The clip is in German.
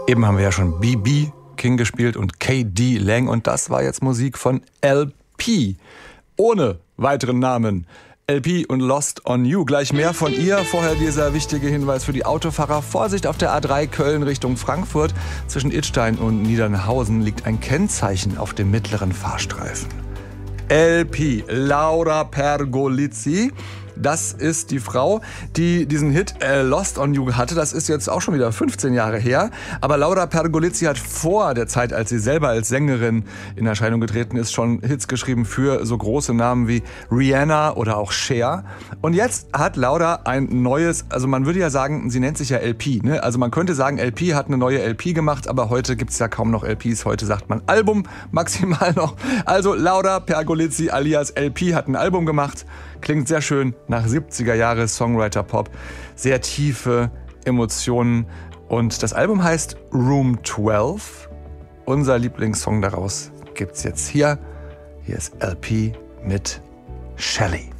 Eben haben wir ja schon B.B. King gespielt und K.D. Lang und das war jetzt Musik von LP. Ohne weiteren Namen. LP und Lost on You. Gleich mehr von ihr. Vorher dieser wichtige Hinweis für die Autofahrer. Vorsicht auf der A3 Köln Richtung Frankfurt. Zwischen Idstein und Niedernhausen liegt ein Kennzeichen auf dem mittleren Fahrstreifen. LP, Laura Pergolizzi. Das ist die Frau, die diesen Hit Lost on You hatte. Das ist jetzt auch schon wieder 15 Jahre her. Aber Laura Pergolizzi hat vor der Zeit, als sie selber als Sängerin in Erscheinung getreten ist, schon Hits geschrieben für so große Namen wie Rihanna oder auch Cher. Und jetzt hat Laura ein neues, also man würde ja sagen, sie nennt sich ja LP. Ne? Also man könnte sagen, LP hat eine neue LP gemacht, aber heute gibt es ja kaum noch LPs. Heute sagt man Album maximal noch. Also Laura Pergolizzi alias LP hat ein Album gemacht. Klingt sehr schön nach 70er Jahre Songwriter-Pop. Sehr tiefe Emotionen. Und das Album heißt Room 12. Unser Lieblingssong daraus gibt's jetzt hier. Hier ist LP mit Shelly.